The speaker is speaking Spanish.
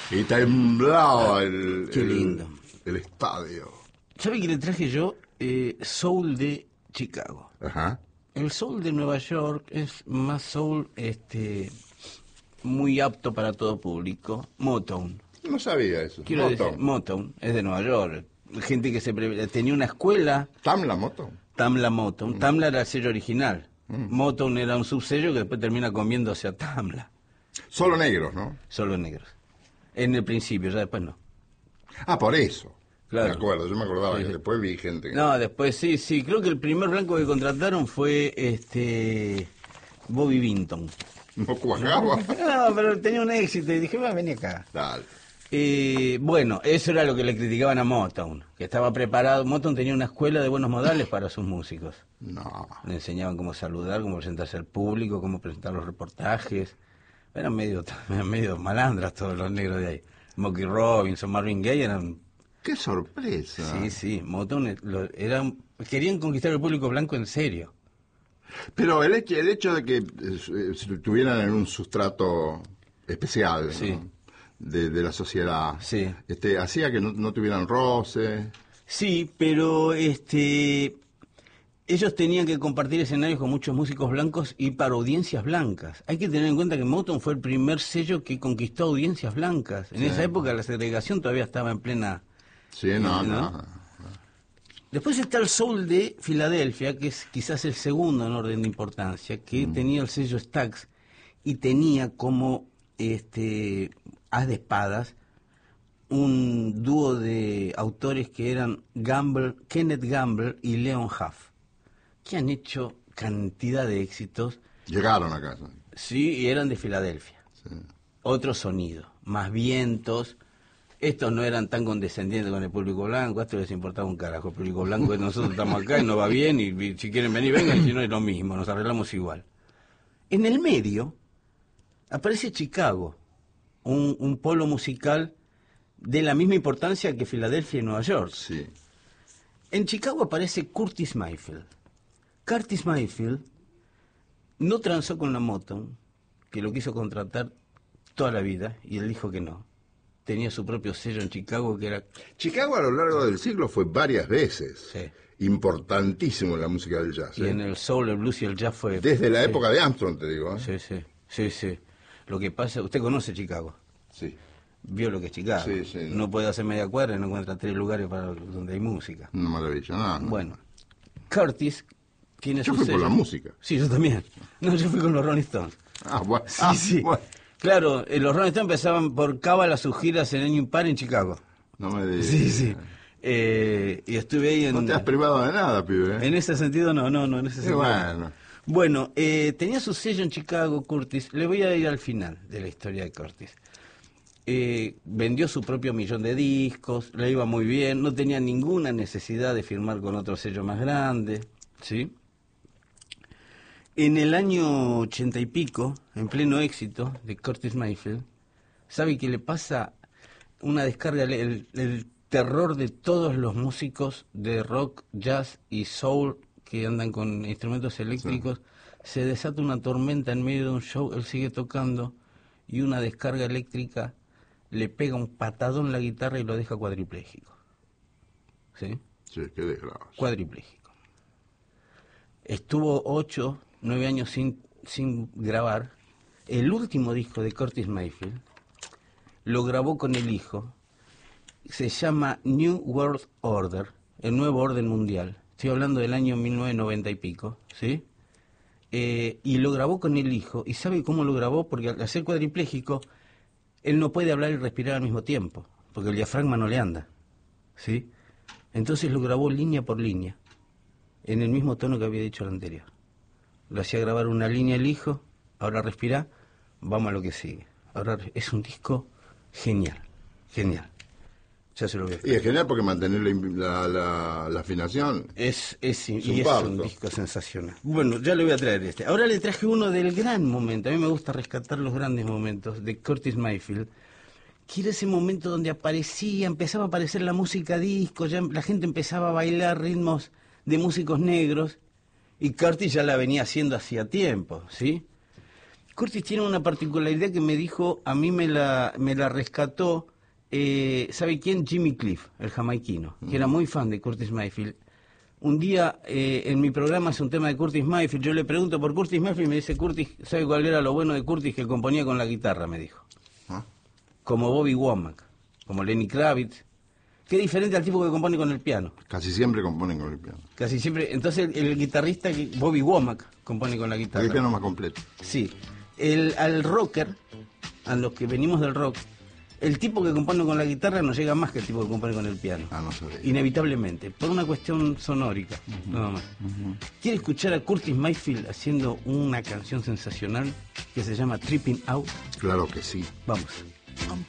Y temblaba Qué lindo. el estadio. ¿Sabe qué le traje yo? Soul de Chicago. Ajá. El soul de Nueva York es más soul, muy apto para todo público. Motown. No sabía eso. Quiero decir, Motown es de Nueva York. Gente que tenía una escuela. ¿Tamla Motown? Tamla Motown. Tamla era el sello original. Motown era un subsello que después termina comiéndose a Tamla. Solo negros, ¿no? Solo negros. En el principio, ya después no. Ah, por eso. Claro. Me acuerdo, yo me acordaba Sí, que sí. después vi gente que... No, después sí. Creo que el primer blanco que contrataron fue Bobby Vinton. No cuajaba. No, pero tenía un éxito y dije, va, vení acá. Dale. Bueno, eso era lo que le criticaban a Motown, que estaba preparado. Motown tenía una escuela de buenos modales para sus músicos. No. Le enseñaban cómo saludar, cómo presentarse al público, cómo presentar los reportajes. Eran medio malandras todos los negros de ahí. Smokey Robinson, Marvin Gaye eran... ¡Qué sorpresa! Sí, Motown querían conquistar el público blanco en serio. Pero el hecho de que estuvieran en un sustrato especial, Sí. ¿no? de la sociedad, Sí. hacía que no tuvieran roce. Sí, pero ellos tenían que compartir escenarios con muchos músicos blancos y para audiencias blancas. Hay que tener en cuenta que Motown fue el primer sello que conquistó audiencias blancas. En esa época la segregación todavía estaba en plena... Sí, no. Después está el soul de Filadelfia, que es quizás el segundo en orden de importancia, que tenía el sello Stax y tenía como as de espadas un dúo de autores que eran Kenneth Gamble y Leon Huff, que han hecho cantidad de éxitos. Llegaron a casa. Sí, y eran de Filadelfia. Sí. Otro sonido, más vientos. Estos no eran tan condescendientes con el público blanco, a estos les importaba un carajo. El público blanco, nosotros estamos acá y nos va bien, y si quieren venir, vengan, y si no es lo mismo, nos arreglamos igual. En el medio aparece Chicago, un polo musical de la misma importancia que Filadelfia y Nueva York. Sí. En Chicago aparece Curtis Mayfield. Curtis Mayfield no transó con la Motown, que lo quiso contratar toda la vida, y él dijo que no. Tenía su propio sello en Chicago que era... Chicago a lo largo del siglo fue varias veces Sí. importantísimo en la música del jazz. Y en el soul, el blues y el jazz fue... Desde la sí. época de Armstrong, te digo. Sí. Lo que pasa... Usted conoce Chicago. Sí. Vio lo que es Chicago. Sí. No puede hacer media cuadra y no encuentra 3 lugares para donde hay música. Una maravilla, no. Bueno, Curtis tiene Yo su fui por sello. la música. Sí, yo también. No, yo fui con los Rolling Stones. Ah, bueno. Sí. Bueno. Claro, los Rolling Stones empezaban por cábala sus giras en año impar en Chicago. No me digas. Sí. Y estuve ahí en... No te has privado de nada, pibe. En ese sentido, no, en ese sentido. Bueno. Bueno, tenía su sello en Chicago, Curtis. Le voy a ir al final de la historia de Curtis. Vendió su propio 1.000.000 de discos, le iba muy bien, no tenía ninguna necesidad de firmar con otro sello más grande, ¿sí? En el año 80 y pico, en pleno éxito de Curtis Mayfield, ¿sabe qué le pasa? Una descarga, el terror de todos los músicos de rock, jazz y soul que andan con instrumentos eléctricos, se desata una tormenta en medio de un show, él sigue tocando y una descarga eléctrica le pega un patadón en la guitarra y lo deja cuadripléjico. ¿Sí? Sí, qué desgracia. Cuadripléjico. Estuvo 8, 9 años sin grabar. El último disco de Curtis Mayfield lo grabó con el hijo. Se llama New World Order, el nuevo orden mundial. Estoy hablando del año 1990 y pico, ¿sí? Y lo grabó con el hijo. ¿Y sabe cómo lo grabó? Porque al ser cuadripléjico, él no puede hablar y respirar al mismo tiempo, porque el diafragma no le anda, ¿sí? Entonces lo grabó línea por línea, en el mismo tono que había dicho el anterior. Lo hacía grabar una línea el hijo, ahora respira, vamos a lo que sigue. Ahora es un disco genial. Ya se lo voy a Y explicar. es genial porque mantener la afinación. Es un un parto. disco sensacional. Bueno, ya le voy a traer este. Ahora le traje uno del gran momento. A mí me gusta rescatar los grandes momentos de Curtis Mayfield. Que era ese momento donde empezaba a aparecer la música disco, ya la gente empezaba a bailar ritmos de músicos negros, y Curtis ya la venía haciendo hacía tiempo, ¿sí? Curtis tiene una particularidad que me dijo, a mí me la rescató, ¿sabe quién? Jimmy Cliff, el jamaiquino, que era muy fan de Curtis Mayfield. Un día en mi programa hace un tema de Curtis Mayfield, yo le pregunto por Curtis Mayfield y me dice, Curtis, ¿sabe cuál era lo bueno de Curtis? Que componía con la guitarra, me dijo. ¿Ah? Como Bobby Womack, como Lenny Kravitz. Qué diferente al tipo que compone con el piano. Casi siempre componen con el piano. Casi siempre. Entonces el guitarrista, Bobby Womack, compone con la guitarra. El piano más completo. Sí. Al rocker, a los que venimos del rock, el tipo que compone con la guitarra no llega más que el tipo que compone con el piano. Ah, no sabía. Inevitablemente, por una cuestión sonórica, nada más. ¿Quiere escuchar a Curtis Mayfield haciendo una canción sensacional que se llama Tripping Out? Claro que sí. Vamos.